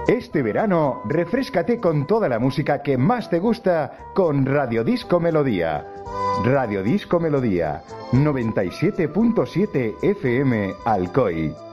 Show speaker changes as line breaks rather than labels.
Este verano, refréscate con toda la música que más te gusta con Radio Disco Melodía. Radio Disco Melodía, 97.7 FM Alcoy.